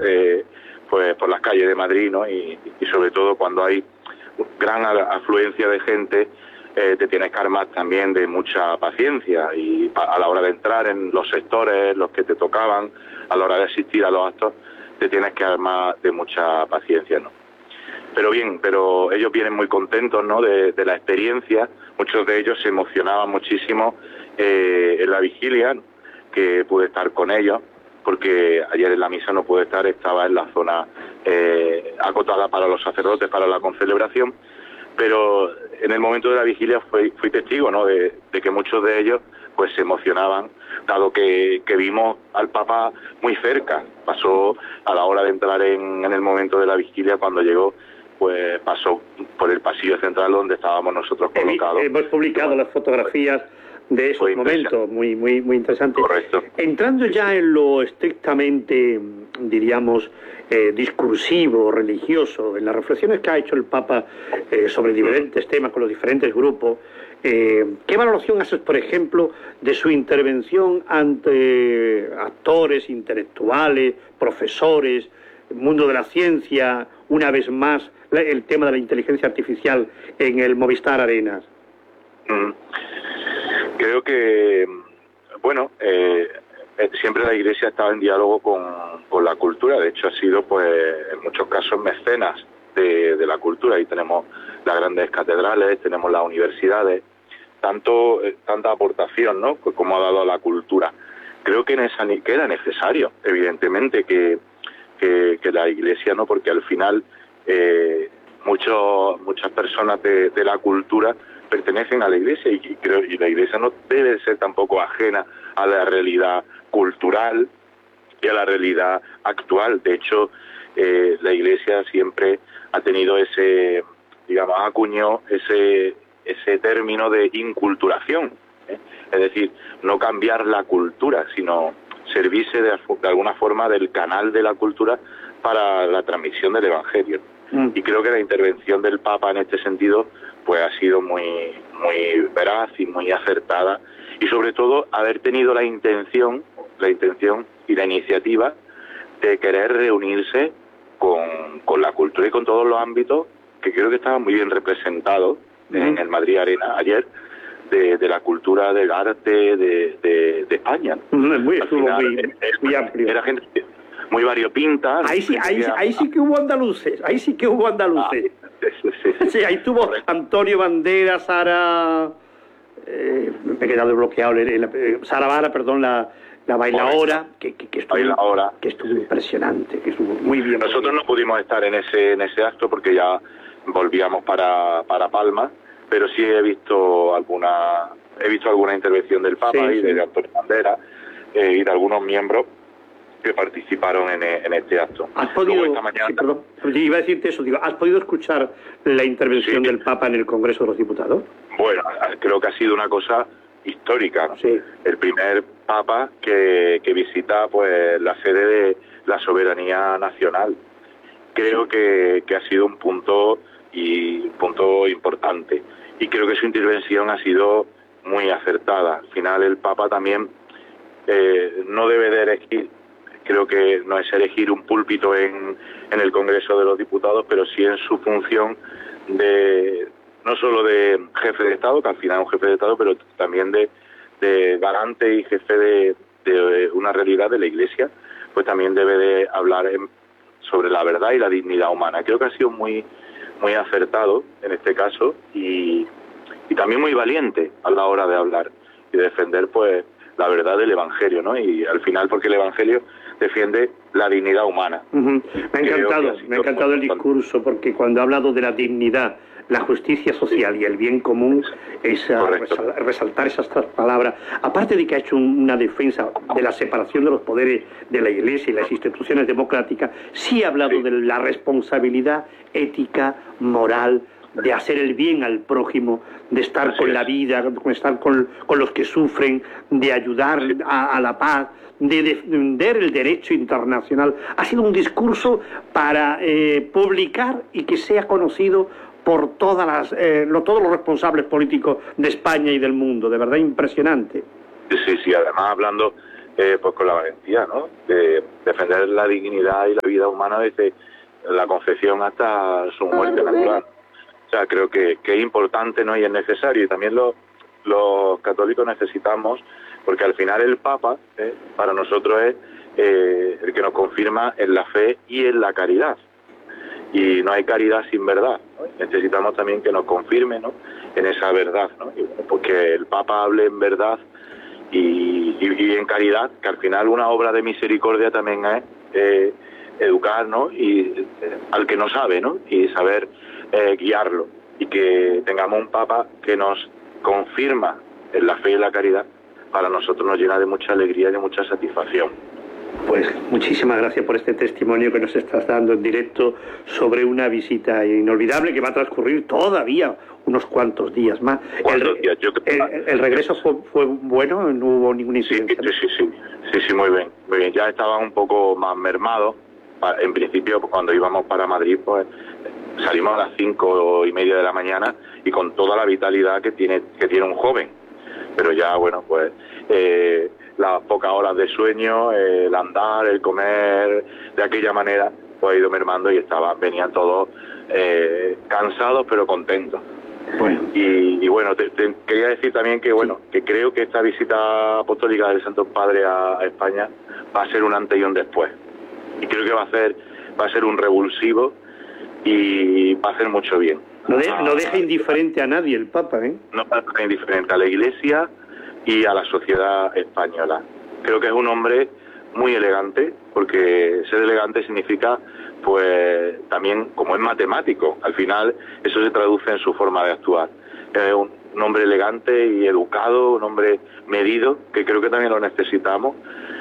pues por las calles de Madrid, ¿no? Y sobre todo cuando hay gran afluencia de gente, te tienes que armar también de mucha paciencia y a la hora de entrar en los sectores, los que te tocaban, a la hora de asistir a los actos, te tienes que armar de mucha paciencia, ¿no? Pero bien, pero ellos vienen muy contentos, ¿no? De la experiencia. Muchos de ellos se emocionaban muchísimo en la vigilia, que pude estar con ellos, porque ayer en la misa no pude estar, estaba en la zona acotada para los sacerdotes, para la concelebración, pero en el momento de la vigilia fui testigo, ¿no? De que muchos de ellos pues se emocionaban, dado que vimos al Papa muy cerca. Pasó a la hora de entrar en el momento de la vigilia, cuando llegó, pues pasó por el pasillo central donde estábamos nosotros colocados. Hemos publicado las fotografías de esos momentos, muy interesante. Correcto. Entrando ya en lo estrictamente, diríamos, discursivo, religioso, en las reflexiones que ha hecho el Papa sobre diferentes temas con los diferentes grupos, ¿qué valoración haces, por ejemplo, de su intervención ante actores, intelectuales, profesores, mundo de la ciencia, una vez más, el tema de la inteligencia artificial en el Movistar Arenas? Creo que, bueno, siempre la Iglesia ha estado en diálogo con la cultura. De hecho, ha sido, pues, en muchos casos mecenas de la cultura. Ahí tenemos las grandes catedrales, tenemos las universidades, tanta aportación, ¿no?, como ha dado a la cultura. Creo que era necesario, evidentemente, que la Iglesia, ¿no?, porque al final muchas personas de la cultura pertenecen a la Iglesia y la Iglesia no debe ser tampoco ajena a la realidad cultural y a la realidad actual. De hecho, la Iglesia siempre ha tenido acuñó ese término de inculturación, es decir, no cambiar la cultura, sino servirse de alguna forma del canal de la cultura para la transmisión del Evangelio. Y creo que la intervención del Papa en este sentido pues ha sido muy veraz y muy acertada, y sobre todo haber tenido la intención y la iniciativa de querer reunirse con la cultura y con todos los ámbitos que creo que estaban muy bien representados en el Madrid Arena ayer, de la cultura, del arte de España. Muy amplio. Era gente muy variopinta. Ahí sí que hubo andaluces, Sí, ahí tuvo Antonio Banderas, Sara... me he quedado bloqueado, Sara Vara, perdón, la bailaora, que estuvo impresionante, que estuvo muy bien. Nosotros no pudimos estar en ese acto porque ya volvíamos para Palma, pero sí he visto alguna intervención del Papa y de Antonio Banderas y de algunos miembros que participaron en este acto. ¿Has podido, esta mañana... iba a decirte eso, ¿has podido escuchar la intervención del Papa en el Congreso de los Diputados? Bueno, creo que ha sido una cosa histórica, ¿no? Sí. El primer Papa que visita pues la sede de la soberanía nacional. Creo que ha sido un punto importante, y creo que su intervención ha sido muy acertada. Al final el Papa también no debe de elegir, creo que no es elegir un púlpito en el Congreso de los Diputados, pero sí en su función no solo de jefe de Estado, que al final es un jefe de Estado, pero también de garante y jefe de una realidad de la Iglesia, pues también debe de hablar sobre la verdad y la dignidad humana. Creo que ha sido muy acertado en este caso y también muy valiente a la hora de hablar y de defender pues la verdad del Evangelio, ¿no? Y al final, porque el Evangelio defiende la dignidad humana. Me ha encantado el discurso, porque cuando ha hablado de la dignidad, la justicia social y el bien común, resaltar esas tres palabras, aparte de que ha hecho una defensa de la separación de los poderes de la Iglesia y las instituciones democráticas, sí ha hablado de la responsabilidad ética, moral, de hacer el bien al prójimo, de estar con la vida, de estar con los que sufren, de ayudar a la paz, de defender el derecho internacional. Ha sido un discurso para publicar y que sea conocido por todos los responsables políticos de España y del mundo. De verdad impresionante. Sí, además hablando pues con la valentía, ¿no?, de defender la dignidad y la vida vida humana desde la concepción hasta su muerte natural. O sea, creo que es importante, ¿no? Y es necesario, y también los católicos necesitamos, porque al final el Papa para nosotros es el que nos confirma en la fe y en la caridad, y no hay caridad sin verdad, ¿no? Necesitamos también que nos confirme, ¿no? En esa verdad, ¿no? Y bueno, porque el Papa hable en verdad y en caridad, que al final una obra de misericordia también es educar, ¿no? Y al que no sabe, ¿no? Y saber guiarlo, y que tengamos un Papa que nos confirma en la fe y en la caridad, para nosotros nos llena de mucha alegría y de mucha satisfacción. Pues muchísimas gracias por este testimonio que nos estás dando en directo sobre una visita inolvidable que va a transcurrir todavía unos cuantos días más. ¿El regreso fue bueno? ¿No hubo ningún incidente? Sí, muy bien, muy bien. Ya estaba un poco más mermado. En principio, cuando íbamos para Madrid, pues salimos a las 5:30 de la mañana y con toda la vitalidad que tiene un joven. Pero ya, bueno, pues las pocas horas de sueño, el andar, el comer de aquella manera, pues ha ido mermando, y venían todos cansados pero contentos. Bueno. Y bueno, te quería decir también que bueno, que creo que esta visita apostólica del Santo Padre a España va a ser un antes y un después. Y creo que va a ser un revulsivo y va a hacer mucho bien. No deja indiferente a nadie el Papa, ¿eh? No deja indiferente a la Iglesia y a la sociedad española. Creo que es un hombre muy elegante, porque ser elegante significa, pues, también, como es matemático, al final eso se traduce en su forma de actuar. Es un hombre elegante y educado, un hombre medido, que creo que también lo necesitamos,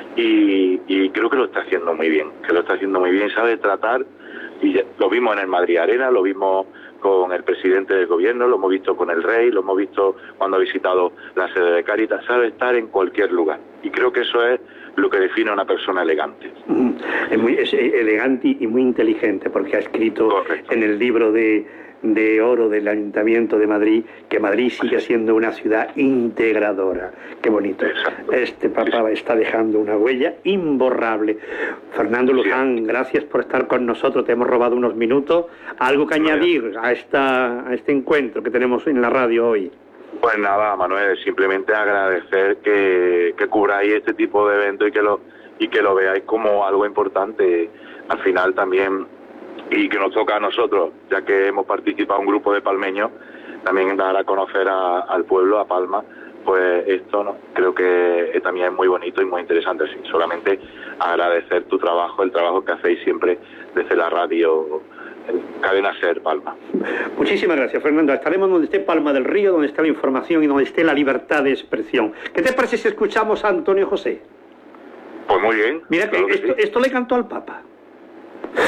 y creo que lo está haciendo muy bien, sabe tratar, y lo vimos en el Madrid Arena, lo vimos con el presidente del gobierno, lo hemos visto con el rey, lo hemos visto cuando ha visitado la sede de Cáritas, sabe estar en cualquier lugar, y creo que eso es lo que define a una persona elegante. Es elegante y muy inteligente, porque ha escrito Correcto. En el libro de oro del Ayuntamiento de Madrid que Madrid sigue siendo una ciudad integradora. Qué bonito. Exacto. Este Papa está dejando una huella imborrable. Fernando Luján, gracias por estar con nosotros, te hemos robado unos minutos. ¿Algo que añadir a este encuentro que tenemos en la radio hoy? Pues nada, Manuel, simplemente agradecer que cubráis este tipo de eventos y que lo veáis como algo importante al final también, y que nos toca a nosotros, ya que hemos participado un grupo de palmeños, también dar a conocer al pueblo, a Palma, pues esto, ¿no? Creo que también es muy bonito y muy interesante. Sí, solamente agradecer tu trabajo, el trabajo que hacéis siempre desde la radio Cadena Ser Palma. Muchísimas gracias, Fernando. Estaremos donde esté Palma del Río, donde esté la información y donde esté la libertad de expresión. ¿Qué te parece si escuchamos a Antonio José? Pues muy bien. Mira, que esto le cantó al Papa.